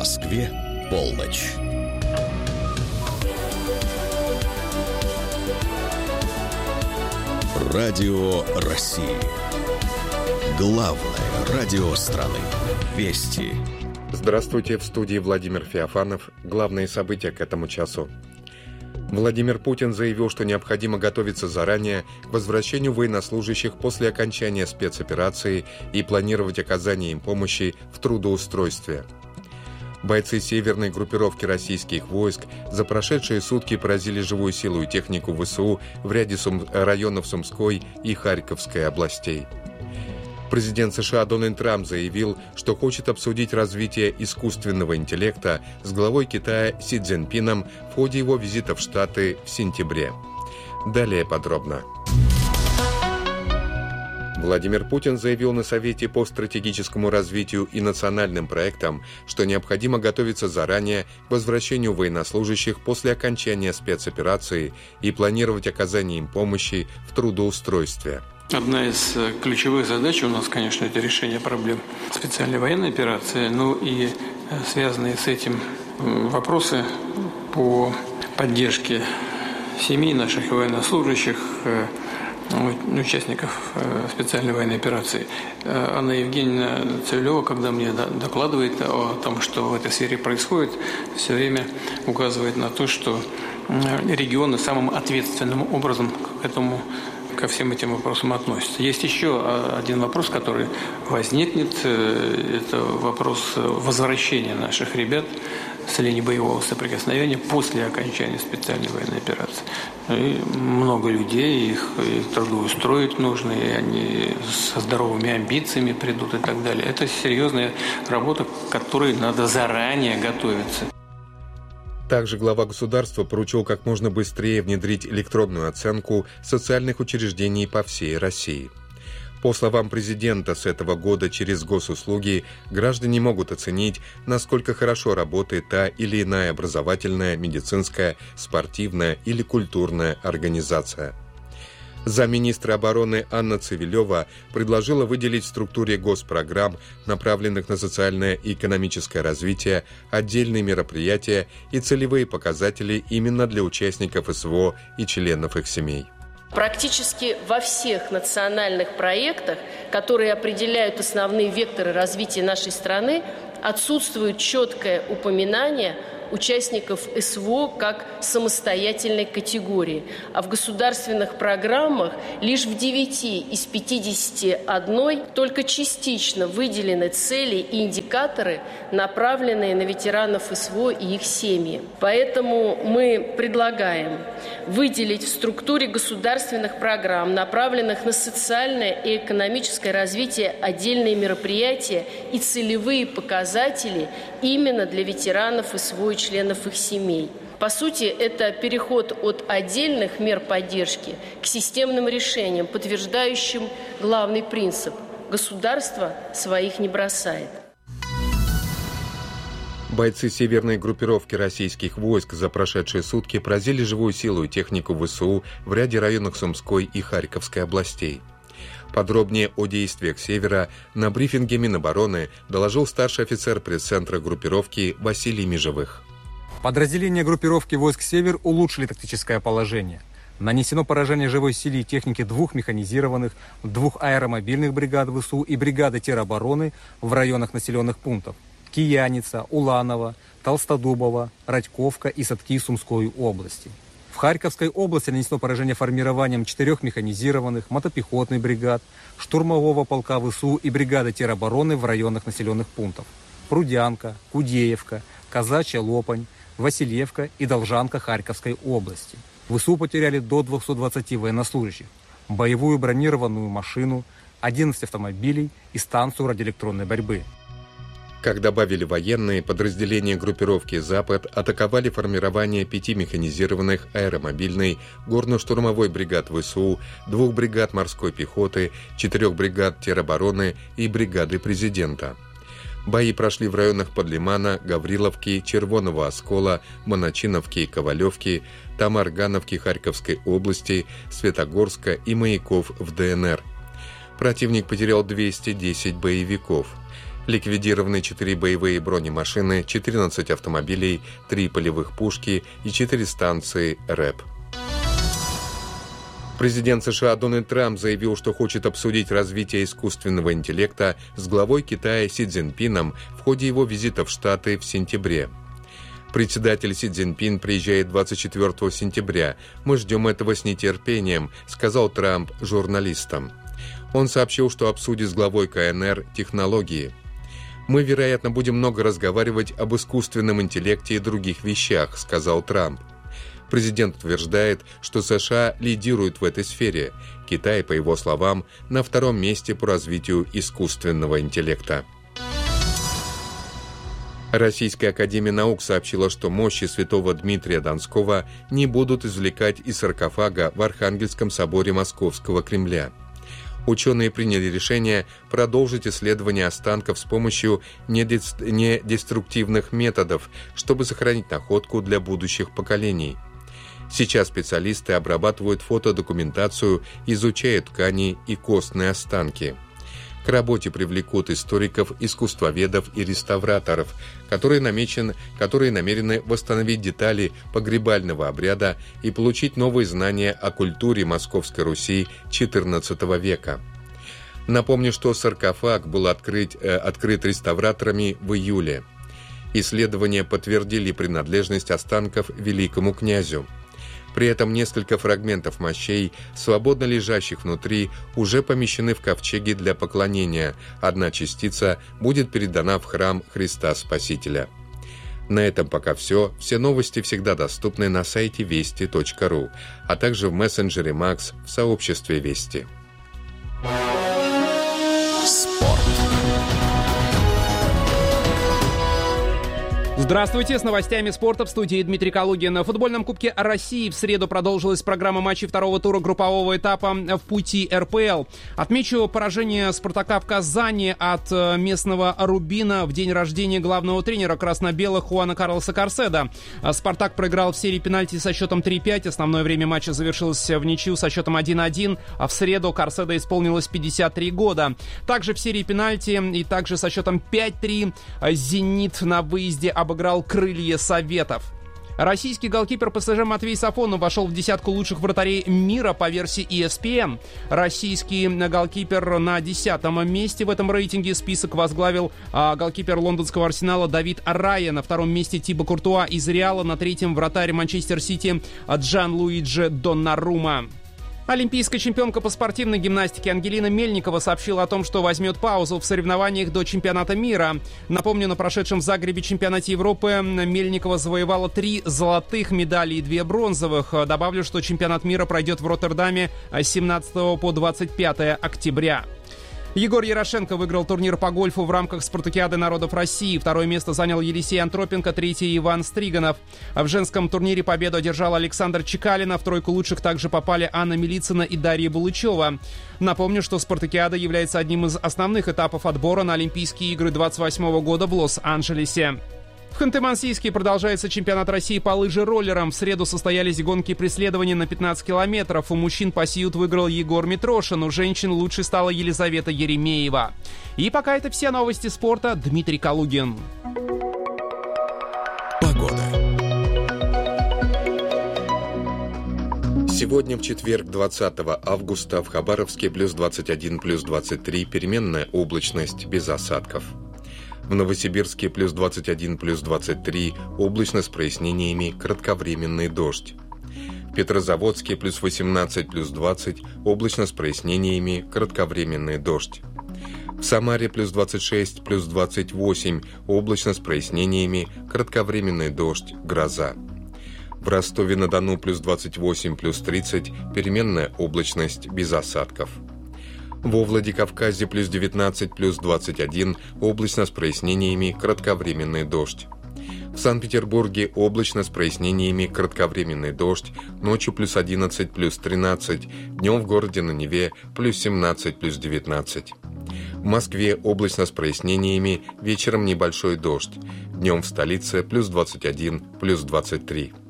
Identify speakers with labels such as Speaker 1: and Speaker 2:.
Speaker 1: Москве полночь. Радио России. Главное радио страны. Вести.
Speaker 2: Здравствуйте, в студии Владимир Феофанов. Главные события к этому часу. Владимир Путин заявил, что необходимо готовиться заранее к возвращению военнослужащих после окончания спецоперации и планировать оказание им помощи в трудоустройстве. Бойцы северной группировки российских войск за прошедшие сутки поразили живую силу и технику ВСУ в ряде районов Сумской и Харьковской областей. Президент США Дональд Трамп заявил, что хочет обсудить развитие искусственного интеллекта с главой Китая Си Цзиньпином в ходе его визита в Штаты в сентябре. Далее подробно. Владимир Путин заявил на Совете по стратегическому развитию и национальным проектам, что необходимо готовиться заранее к возвращению военнослужащих после окончания спецоперации и планировать оказание им помощи в трудоустройстве.
Speaker 3: Одна из ключевых задач у нас, конечно, это решение проблем специальной военной операции, и связанные с этим вопросы по поддержке семей наших военнослужащих, участников специальной военной операции. Анна Евгеньевна Цивилева, когда мне докладывает о том, что в этой сфере происходит, все время указывает на то, что регионы самым ответственным образом ко всем этим вопросам относятся. Есть еще один вопрос, который возникнет. Это вопрос возвращения наших ребят с линии боевого соприкосновения после окончания специальной военной операции. И много людей, их трудоустроить нужно, и они со здоровыми амбициями придут и так далее. Это серьезная работа, к которой надо заранее готовиться.
Speaker 2: Также глава государства поручил как можно быстрее внедрить электронную оценку социальных учреждений по всей России. По словам президента, с этого года через госуслуги граждане могут оценить, насколько хорошо работает та или иная образовательная, медицинская, спортивная или культурная организация. Замминистра обороны Анна Цивилева предложила выделить в структуре госпрограмм, направленных на социальное и экономическое развитие, отдельные мероприятия и целевые показатели именно для участников СВО и членов их семей.
Speaker 4: Практически во всех национальных проектах, которые определяют основные векторы развития нашей страны, отсутствует четкое упоминание участников СВО как самостоятельной категории. А в государственных программах лишь в 9 из 51 только частично выделены цели и индикаторы, направленные на ветеранов СВО и их семьи. Поэтому мы предлагаем выделить в структуре государственных программ, направленных на социальное и экономическое развитие, отдельные мероприятия и целевые показатели именно для ветеранов СВО и членов их семей. По сути, это переход от отдельных мер поддержки к системным решениям, подтверждающим главный принцип – государство своих не бросает.
Speaker 2: Бойцы северной группировки российских войск за прошедшие сутки поразили живую силу и технику ВСУ в ряде районов Сумской и Харьковской областей. Подробнее о действиях Севера на брифинге Минобороны доложил старший офицер пресс-центра группировки Василий Межевых.
Speaker 5: Подразделения группировки войск «Север» улучшили тактическое положение. Нанесено поражение живой силе и технике 2 механизированных, 2 аэромобильных бригад ВСУ и бригады теробороны в районах населенных пунктов Кияница, Уланово, Толстодубово, Радьковка и Садки Сумской области. В Харьковской области нанесено поражение формированием 4 механизированных, мотопехотных бригад, штурмового полка ВСУ и бригады теробороны в районах населенных пунктов Прудянка, Кудеевка, Казачья Лопань, Васильевка и Должанка Харьковской области. ВСУ потеряли до 220 военнослужащих, боевую бронированную машину, 11 автомобилей и станцию радиоэлектронной борьбы.
Speaker 2: Как добавили военные, подразделения группировки «Запад» атаковали формирование 5 механизированных аэромобильной, горно-штурмовой бригад ВСУ, 2 бригад морской пехоты, 4 бригад теробороны и бригады президента. Бои прошли в районах Подлимана, Гавриловки, Червоного Оскола, Моночиновки и Ковалевки, Тамаргановки Харьковской области, Светогорска и Маяков в ДНР. Противник потерял 210 боевиков. Ликвидированы 4 боевые бронемашины, 14 автомобилей, 3 полевых пушки и 4 станции РЭП. Президент США Дональд Трамп заявил, что хочет обсудить развитие искусственного интеллекта с главой Китая Си Цзиньпином в ходе его визита в Штаты в сентябре. Председатель Си Цзиньпин приезжает 24 сентября. Мы ждем этого с нетерпением, сказал Трамп журналистам. Он сообщил, что обсудит с главой КНР технологии. «Мы, вероятно, будем много разговаривать об искусственном интеллекте и других вещах», сказал Трамп. Президент утверждает, что США лидируют в этой сфере. Китай, по его словам, на 2-м месте по развитию искусственного интеллекта. Российская академия наук сообщила, что мощи святого Дмитрия Донского не будут извлекать из саркофага в Архангельском соборе Московского Кремля. Ученые приняли решение продолжить исследование останков с помощью недеструктивных методов, чтобы сохранить находку для будущих поколений. Сейчас специалисты обрабатывают фотодокументацию, изучают ткани и костные останки. К работе привлекут историков, искусствоведов и реставраторов, которые намерены восстановить детали погребального обряда и получить новые знания о культуре Московской Руси XIV века. Напомню, что саркофаг был открыт реставраторами в июле. Исследования подтвердили принадлежность останков великому князю. При этом несколько фрагментов мощей, свободно лежащих внутри, уже помещены в ковчеги для поклонения. Одна частица будет передана в храм Христа Спасителя. На этом пока все. Все новости всегда доступны на сайте вести.ру, а также в мессенджере Макс в сообществе Вести.
Speaker 1: Спорт.
Speaker 6: Здравствуйте, с новостями спорта в студии Дмитрий Калугин. В футбольном Кубке России в среду продолжилась программа матчей второго тура группового этапа в пути РПЛ. Отмечу поражение «Спартака» в Казани от местного «Рубина» в день рождения главного тренера красно-белых Хуана Карлоса Карседа. «Спартак» проиграл в серии пенальти со счетом 3-5. Основное время матча завершилось в ничью со счетом 1-1. А в среду Карседа исполнилось 53 года. Также в серии пенальти и также со счетом 5-3 «Зенит» на выезде обыграл «Крылья Советов». Российский голкипер ПСЖ Матвей Сафонов вошел в десятку лучших вратарей мира по версии ESPN. Российский голкипер на 10-м месте в этом рейтинге. Список возглавил голкипер лондонского Арсенала Давид Рая. На 2-м месте Тибо Куртуа из Реала. На 3-м вратарь Манчестер Сити Джанлуиджи Доннарума. Олимпийская чемпионка по спортивной гимнастике Ангелина Мельникова сообщила о том, что возьмет паузу в соревнованиях до чемпионата мира. Напомню, на прошедшем в Загребе чемпионате Европы Мельникова завоевала 3 золотых медали и 2 бронзовых. Добавлю, что чемпионат мира пройдет в Роттердаме с 17 по 25 октября. Егор Ярошенко выиграл турнир по гольфу в рамках Спартакиады народов России. 2-е место занял Елисей Антропенко, 3-е Иван Стриганов. В женском турнире победу одержал Александр Чекалина. В тройку лучших также попали Анна Милицына и Дарья Булычева. Напомню, что Спартакиада является одним из основных этапов отбора на Олимпийские игры 2028 года в Лос-Анджелесе. В Ханты-Мансийске продолжается чемпионат России по лыжероллерам. В среду состоялись гонки преследования на 15 километров. У мужчин по сьют выиграл Егор Митрошин, у женщин лучшей стала Елизавета Еремеева. И пока это все новости спорта. Дмитрий Калугин.
Speaker 1: Погода.
Speaker 2: Сегодня в четверг, 20 августа, в Хабаровске плюс 21, плюс 23, переменная облачность, без осадков. В Новосибирске плюс 21, плюс 23, облачно с прояснениями, кратковременный дождь. В Петрозаводске плюс 18, плюс 20, облачно с прояснениями, кратковременный дождь. В Самаре плюс 26, плюс 28, облачно с прояснениями, кратковременный дождь, гроза. В Ростове-на-Дону плюс 28, плюс 30, переменная облачность, без осадков. Во Владикавказе плюс 19, плюс 21, облачно с прояснениями, кратковременный дождь. В Санкт-Петербурге облачно с прояснениями, кратковременный дождь, ночью плюс 11, плюс 13, днем в городе на Неве плюс 17, плюс 19. В Москве облачно с прояснениями, вечером небольшой дождь, днем в столице плюс 21, плюс 23.